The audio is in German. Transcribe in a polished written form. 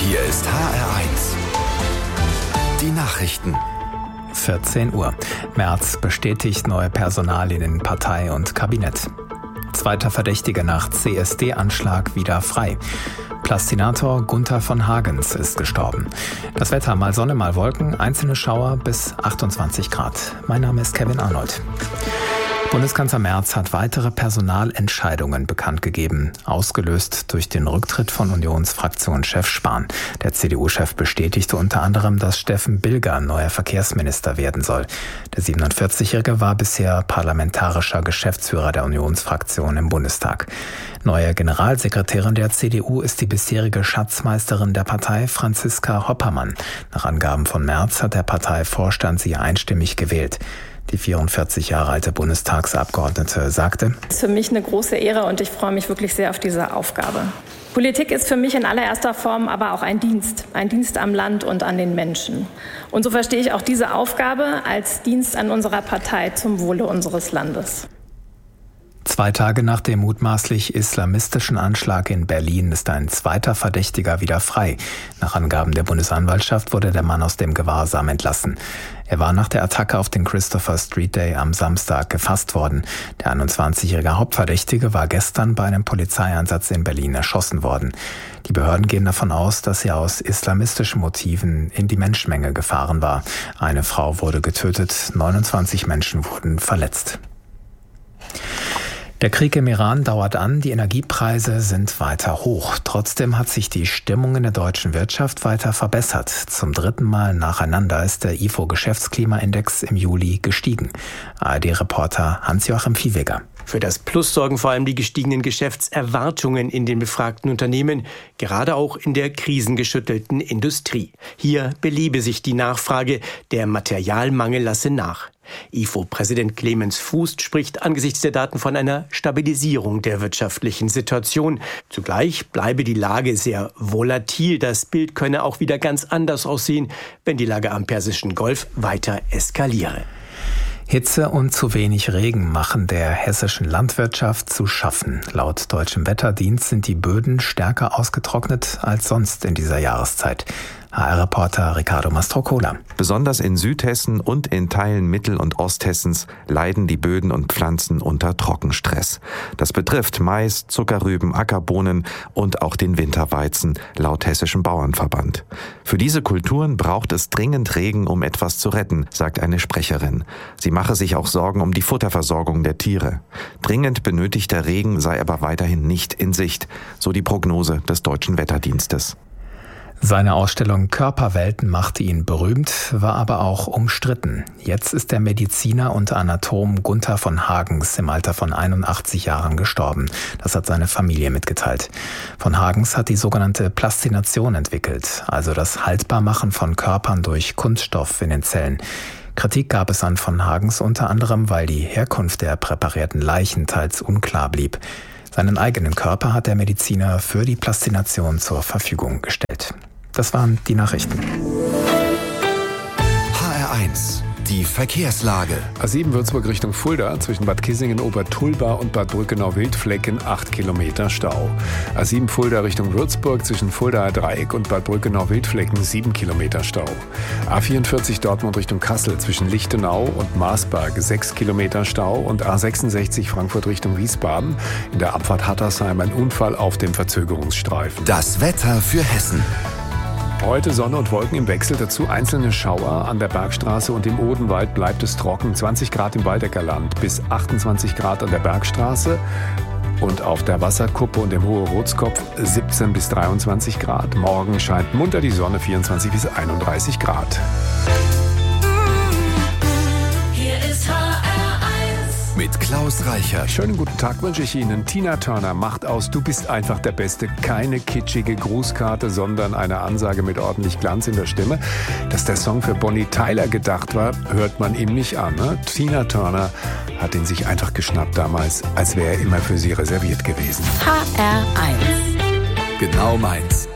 Hier ist HR1. Die Nachrichten. 14 Uhr. Merz bestätigt neue Personalien in Partei und Kabinett. Zweiter Verdächtiger nach CSD-Anschlag wieder frei. Plastinator Gunther von Hagens ist gestorben. Das Wetter: mal Sonne, mal Wolken, einzelne Schauer bis 28 Grad. Mein Name ist Kevin Arnold. Bundeskanzler Merz hat weitere Personalentscheidungen bekannt gegeben, ausgelöst durch den Rücktritt von Unionsfraktionschef Spahn. Der CDU-Chef bestätigte unter anderem, dass Steffen Bilger neuer Verkehrsminister werden soll. Der 47-Jährige war bisher parlamentarischer Geschäftsführer der Unionsfraktion im Bundestag. Neue Generalsekretärin der CDU ist die bisherige Schatzmeisterin der Partei, Franziska Hoppermann. Nach Angaben von Merz hat der Parteivorstand sie einstimmig gewählt. Die 44 Jahre alte Bundestagsabgeordnete sagte: Es ist für mich eine große Ehre und ich freue mich wirklich sehr auf diese Aufgabe. Politik ist für mich in allererster Form aber auch ein Dienst am Land und an den Menschen. Und so verstehe ich auch diese Aufgabe als Dienst an unserer Partei zum Wohle unseres Landes. 2 Tage nach dem mutmaßlich islamistischen Anschlag in Berlin ist ein zweiter Verdächtiger wieder frei. Nach Angaben der Bundesanwaltschaft wurde der Mann aus dem Gewahrsam entlassen. Er war nach der Attacke auf den Christopher Street Day am Samstag gefasst worden. Der 21-jährige Hauptverdächtige war gestern bei einem Polizeieinsatz in Berlin erschossen worden. Die Behörden gehen davon aus, dass er aus islamistischen Motiven in die Menschenmenge gefahren war. Eine Frau wurde getötet, 29 Menschen wurden verletzt. Der Krieg im Iran dauert an, die Energiepreise sind weiter hoch. Trotzdem hat sich die Stimmung in der deutschen Wirtschaft weiter verbessert. Zum 3. Mal nacheinander ist der IFO-Geschäftsklimaindex im Juli gestiegen. ARD-Reporter Hans-Joachim Viehweger. Für das Plus sorgen vor allem die gestiegenen Geschäftserwartungen in den befragten Unternehmen, gerade auch in der krisengeschüttelten Industrie. Hier belebe sich die Nachfrage, der Materialmangel lasse nach. IFO-Präsident Clemens Fuß spricht angesichts der Daten von einer Stabilisierung der wirtschaftlichen Situation. Zugleich bleibe die Lage sehr volatil. Das Bild könne auch wieder ganz anders aussehen, wenn die Lage am Persischen Golf weiter eskaliere. Hitze und zu wenig Regen machen der hessischen Landwirtschaft zu schaffen. Laut Deutschem Wetterdienst sind die Böden stärker ausgetrocknet als sonst in dieser Jahreszeit. HR-Reporter Ricardo Mastrocola. Besonders in Südhessen und in Teilen Mittel- und Osthessens leiden die Böden und Pflanzen unter Trockenstress. Das betrifft Mais, Zuckerrüben, Ackerbohnen und auch den Winterweizen, laut Hessischem Bauernverband. Für diese Kulturen braucht es dringend Regen, um etwas zu retten, sagt eine Sprecherin. Sie mache sich auch Sorgen um die Futterversorgung der Tiere. Dringend benötigter Regen sei aber weiterhin nicht in Sicht, so die Prognose des Deutschen Wetterdienstes. Seine Ausstellung Körperwelten machte ihn berühmt, war aber auch umstritten. Jetzt ist der Mediziner und Anatom Gunther von Hagens im Alter von 81 Jahren gestorben. Das hat seine Familie mitgeteilt. Von Hagens hat die sogenannte Plastination entwickelt, also das Haltbarmachen von Körpern durch Kunststoff in den Zellen. Kritik gab es an von Hagens unter anderem, weil die Herkunft der präparierten Leichen teils unklar blieb. Seinen eigenen Körper hat der Mediziner für die Plastination zur Verfügung gestellt. Das waren die Nachrichten. HR1, die Verkehrslage. A7 Würzburg Richtung Fulda, zwischen Bad Kissingen, Obertulba und Bad Brückenau-Wildflecken 8 Kilometer Stau. A7 Fulda Richtung Würzburg, zwischen Fuldaer Dreieck und Bad Brückenau-Wildflecken 7 Kilometer Stau. A44 Dortmund Richtung Kassel, zwischen Lichtenau und Marsberg 6 Kilometer Stau. Und A66 Frankfurt Richtung Wiesbaden, in der Abfahrt Hattersheim ein Unfall auf dem Verzögerungsstreifen. Das Wetter für Hessen. Heute Sonne und Wolken im Wechsel, dazu einzelne Schauer. An der Bergstraße und im Odenwald bleibt es trocken. 20 Grad im Waldeckerland, bis 28 Grad an der Bergstraße. Und auf der Wasserkuppe und im Hohe-Rotskopf 17 bis 23 Grad. Morgen scheint munter die Sonne, 24 bis 31 Grad. Mit Klaus Reichert. Schönen guten Tag wünsche ich Ihnen. Tina Turner macht aus Du bist einfach der Beste. Keine kitschige Grußkarte, sondern eine Ansage mit ordentlich Glanz in der Stimme. Dass der Song für Bonnie Tyler gedacht war, hört man ihm nicht an. Ne? Tina Turner hat ihn sich einfach geschnappt damals, als wäre er immer für sie reserviert gewesen. HR1. Genau meins.